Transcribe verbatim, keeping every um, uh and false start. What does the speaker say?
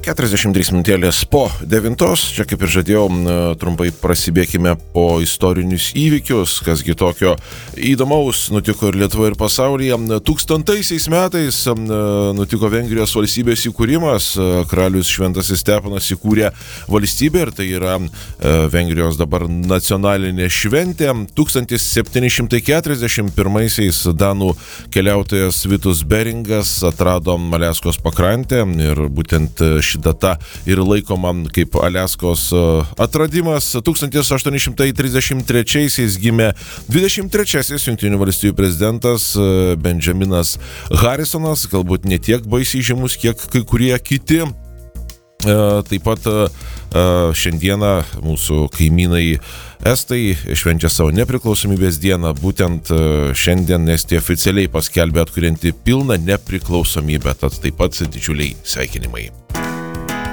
keturiasdešimt trys minutėlės po devintos. Čia kaip ir žadėjau, trumpai prasibėkime po istorinius įvykius, kasgi tokio įdomaus nutiko ir Lietuvoje, ir pasaulyje. Tūkstantaisiais metais nutiko Vengrijos valstybės įkūrimas. Karalius Šventasis Steponas įkūrė valstybę ir tai yra Vengrijos dabar nacionalinė šventė. tūkstantis septyni šimtai keturiasdešimt pirmaisiais danų keliautojas Vitus Beringas atrado Aliaskos pakrantę ir būtent ši data ir laikoma kaip Aliaskos atradimas. tūkstantis aštuoni šimtai trisdešimt trečiaisiais gimė dvidešimt trečiasis Jungtinių valstijų prezidentas Benjaminas Harisonas, galbūt ne tiek baisiai žymus, kiek kai kurie kiti. Taip pat šiandieną mūsų kaimynai Estai švenčia savo nepriklausomybės dieną. Būtent šiandien Estija oficialiai paskelbė atkurianti pilną nepriklausomybę, tad taip pat didžiuliai sveikinimai.